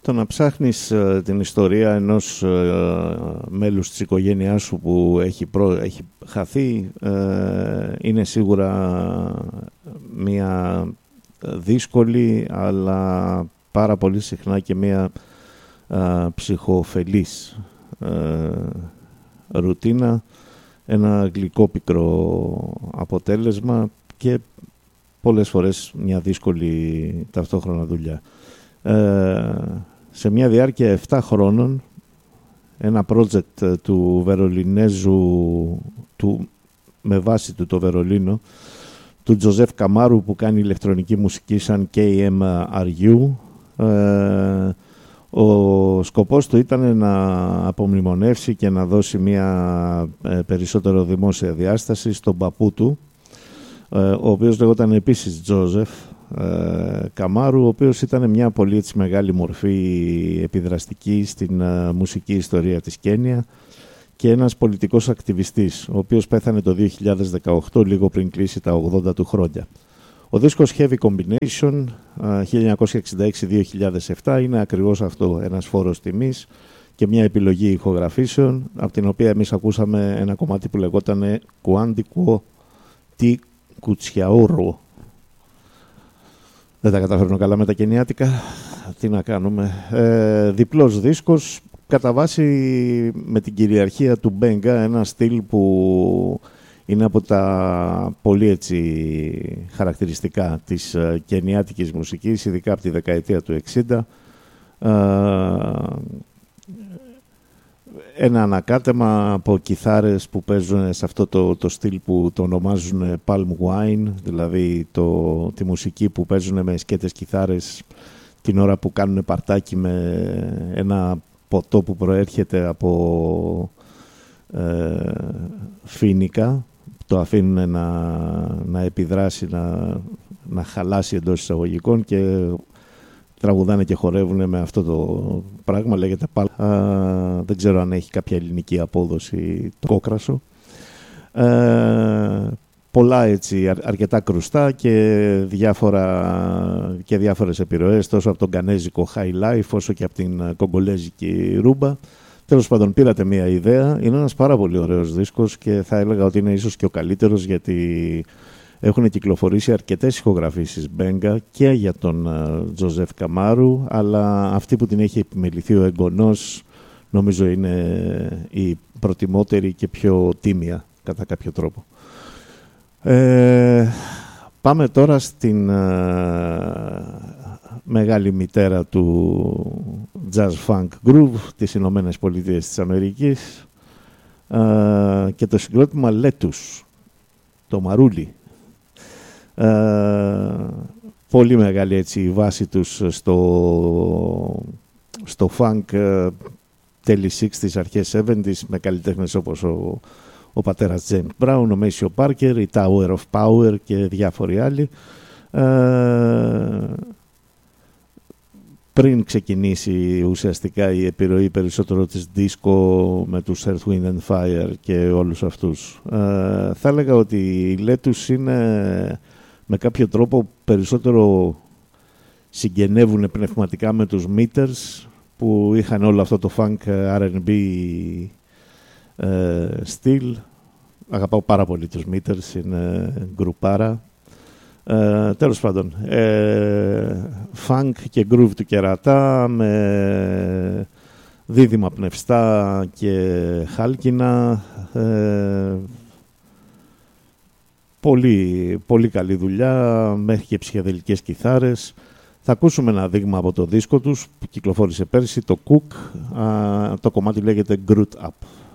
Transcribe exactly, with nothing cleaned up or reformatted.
Το να ψάχνεις uh, την ιστορία ενός uh, μέλους της οικογένειάς σου που έχει, προ... έχει χαθεί uh, είναι σίγουρα μια δύσκολη αλλά πάρα πολύ συχνά και μια uh, ψυχοφελής uh, ρουτίνα, ένα γλυκόπικρο αποτέλεσμα και πολλές φορές μια δύσκολη ταυτόχρονα δουλειά. Uh, σε μια διάρκεια επτά χρόνων ένα project του Βερολινέζου του, με βάση του το Βερολίνο, του Τζοζέφ Καμάρου, που κάνει ηλεκτρονική μουσική σαν κέι εμ αρ γιου. Ε, ο σκοπός του ήταν να απομνημονεύσει και να δώσει μια ε, περισσότερο δημόσια διάσταση στον παππού του, ε, ο οποίος λέγονταν επίσης Τζοζέφ ε, Καμάρου, ο οποίος ήταν μια πολύ έτσι, μεγάλη μορφή επιδραστική στην ε, μουσική ιστορία της Κένια και ένας πολιτικός ακτιβιστής, ο οποίος πέθανε το δύο χιλιάδες δεκαοκτώ, λίγο πριν κλείσει τα ογδόντα του χρόνια. Ο δίσκος Heavy Combination χίλια εννιακόσια εξήντα έξι με δύο χιλιάδες επτά είναι ακριβώς αυτό, ένας φόρος τιμής και μια επιλογή ηχογραφήσεων, από την οποία εμείς ακούσαμε ένα κομμάτι που λεγόταν Κουάντικο Τι Κουτσιαούρο. Δεν τα καταφέρνω καλά με τα κενιάτικα, τι να κάνουμε. Ε, διπλός δίσκος, κατά βάση με την κυριαρχία του Μπέγκα, ένα στυλ που είναι από τα πολύ έτσι χαρακτηριστικά της uh, κενιάτικης μουσικής, ειδικά από τη δεκαετία του εξήντα. Uh, ένα ανακάτεμα από κιθάρες που παίζουν σε αυτό το, το στυλ που το ονομάζουν palm wine, δηλαδή το, τη μουσική που παίζουν με σκέτες κιθάρες την ώρα που κάνουν παρτάκι με ένα ποτό που προέρχεται από ε, φοίνικα, το αφήνουν να, να επιδράσει, να, να χαλάσει εντός εισαγωγικών και τραγουδάνε και χορεύουν με αυτό το πράγμα, λέγεται παλ. Α, δεν ξέρω αν έχει κάποια ελληνική απόδοση το κόκρασο. Ε, πολλά έτσι, αρ, αρκετά κρουστά και, διάφορα, και διάφορες επιρροές τόσο από τον κανέζικο high life όσο και από την κογκολέζικη ρούμπα. Τέλος πάντων, πήρατε μία ιδέα. Είναι ένας πάρα πολύ ωραίος δίσκος και θα έλεγα ότι είναι ίσως και ο καλύτερος, γιατί έχουν κυκλοφορήσει αρκετές ηχογραφήσεις Μπέγκα και για τον Τζοζέφ Καμάρου, αλλά αυτή που την έχει επιμεληθεί ο εγγονός νομίζω είναι η προτιμότερη και πιο τίμια κατά κάποιο τρόπο. Ε, πάμε τώρα στην uh, μεγάλη μητέρα του jazz funk groove, τις Ηνωμένες Πολιτείες της Αμερικής, uh, και το συγκρότημα Lettuce, το μαρούλι. Uh, πολύ μεγάλη έτσι η βάση τους στο, στο funk uh, τέλη εξήντα, αρχές εβδομήντα, με καλλιτέχνες όπως ο, ο πατέρας James Brown, ο Maceo Parker, η Tower of Power και διάφοροι άλλοι. Uh, πριν ξεκινήσει ουσιαστικά η επιρροή περισσότερο της disco με τους Earth, Wind and Fire και όλους αυτούς. Uh, θα έλεγα ότι οι Lettuce είναι με κάποιο τρόπο περισσότερο συγγενεύουν πνευματικά με τους Meters, που είχαν όλο αυτό το funk αρ εντ μπι ε, στυλ. Αγαπάω πάρα πολύ τους Meters, είναι γκρουπάρα. Ε, τέλος πάντων, ε, funk και groove του κερατά με δίδυμα πνευστά και χάλκινα. Ε, πολύ, πολύ καλή δουλειά, μέχρι και ψυχεδελικές κιθάρες. Θα ακούσουμε ένα δείγμα από το δίσκο τους που κυκλοφόρησε πέρσι, το Cook. Α, το κομμάτι λέγεται Groot Up.